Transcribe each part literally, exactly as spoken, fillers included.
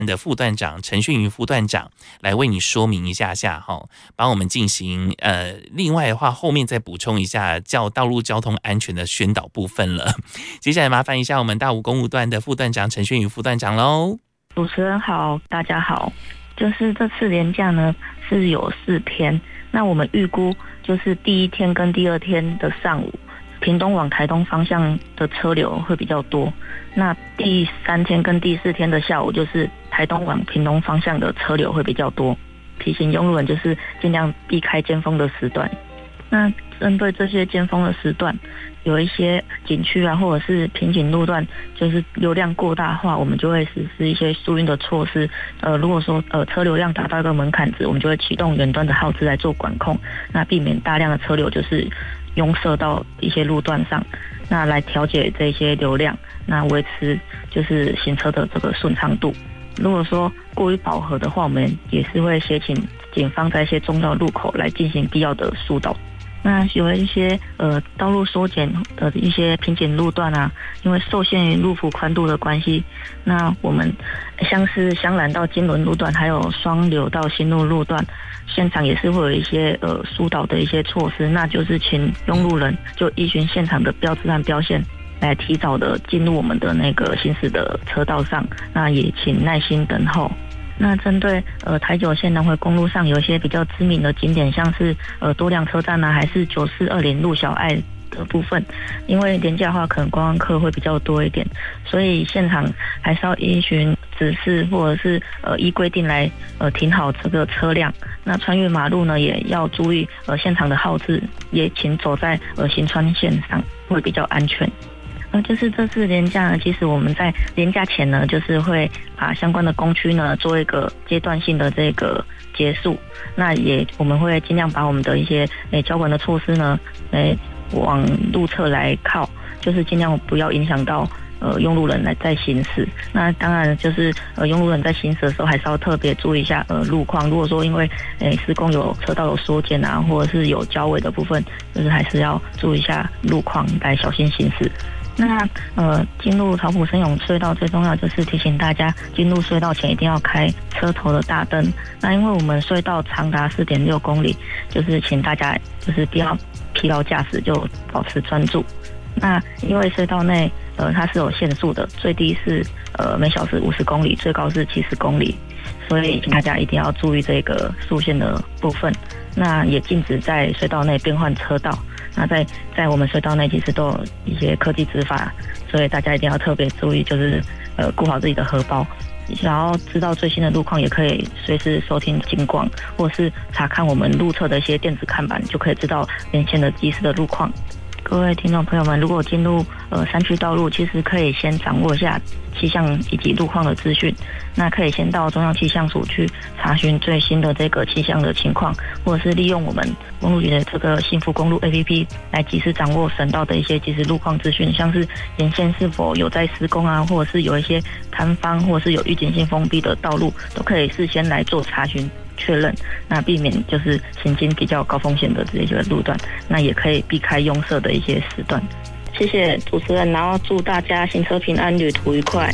的副段长陈炫瑜副段长来为你说明一下下哈，帮我们进行呃，另外的话后面再补充一下叫道路交通安全的宣导部分了。接下来麻烦一下我们大武公路段的副段长陈炫瑜副段长喽。 主持人好，大家好。就是这次连假呢是有四天，那我们预估就是第一天跟第二天的上午，屏东往台东方向的车流会比较多。那第三天跟第四天的下午，就是台东往屏东方向的车流会比较多。提醒用路人就是尽量避开尖峰的时段。那针对这些尖峰的时段，有一些景区啊，或者是瓶颈路段，就是流量过大化，我们就会实施一些疏运的措施。呃，如果说呃车流量达到一个门槛值，我们就会启动远端的号志来做管控，那避免大量的车流就是拥塞到一些路段上，那来调节这些流量，那维持就是行车的这个顺畅度。如果说过于饱和的话，我们也是会协请警方在一些重要路口来进行必要的疏导。那有一些呃道路缩减的一些瓶颈路段啊，因为受限于路幅宽度的关系，那我们像是香兰到金轮路段，还有双流到新路路段，现场也是会有一些呃疏导的一些措施，那就是请用路人就依循现场的标志和标线来提早的进入我们的那个行驶的车道上，那也请耐心等候。那针对呃台九线南回公路上有一些比较知名的景点，像是呃多良车站啊，还是九四二零路小爱的部分，因为廉价的话可能观光客会比较多一点，所以现场还是要依循指示或者是呃依规定来呃停好这个车辆。那穿越马路呢，也要注意呃现场的号志，也请走在呃行穿线上，会比较安全。呃，就是这次连假呢，其实我们在连假前呢，就是会把相关的工区呢做一个阶段性的这个结束。那也我们会尽量把我们的一些诶交管的措施呢，诶往路侧来靠，就是尽量不要影响到呃用路人来在行驶。那当然就是呃用路人在行驶的时候，还是要特别注意一下呃路况。如果说因为诶施工有车道有缩减啊，或者是有交尾的部分，就是还是要注意一下路况，来小心行驶。那呃，进入桃埔深涌隧道最重要就是提醒大家，进入隧道前一定要开车头的大灯。那因为我们隧道长达 四点六公里，就是请大家就是不要疲劳驾驶，就保持专注。那因为隧道内呃它是有限速的，最低是呃每小时五十公里，最高是七十公里，所以请大家一定要注意这个速限的部分。那也禁止在隧道内变换车道。那在在我们隧道内其实都有一些科技执法，所以大家一定要特别注意，就是呃顾好自己的荷包。想要知道最新的路况，也可以随时收听警广，或是查看我们路侧的一些电子看板，就可以知道沿线的即时的路况。各位听众朋友们，如果进入呃山区道路，其实可以先掌握一下气象以及路况的资讯。那可以先到中央气象署去查询最新的这个气象的情况，或者是利用我们公路局的这个幸福公路 A P P 来及时掌握省道的一些即时路况资讯，像是沿线是否有在施工啊，或者是有一些摊方或者是有预警性封闭的道路，都可以事先来做查询确认，那避免就是行经比较高风险的这些路段，那也可以避开拥塞的一些时段。谢谢主持人，然后祝大家行车平安，旅途愉快。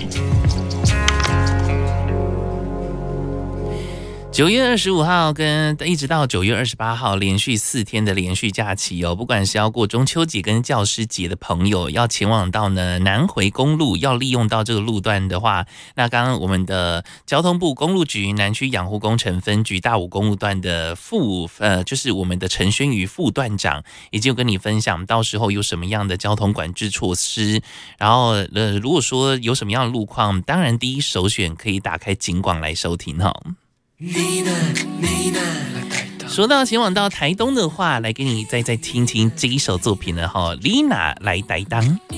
九月二十五号跟一直到九月二十八号，连续四天的连续假期哦，不管是要过中秋节跟教师节的朋友，要前往到呢南回公路，要利用到这个路段的话，那刚刚我们的交通部公路局南区养护工程分局大武公路段的副呃，就是我们的陈宣瑜副段长，已经有跟你分享到时候有什么样的交通管制措施，然后呃，如果说有什么样的路况，当然第一首选可以打开警广来收听哈。说到前往到台东的话，来给你再再听听这一首作品了哈， Lina 来台东。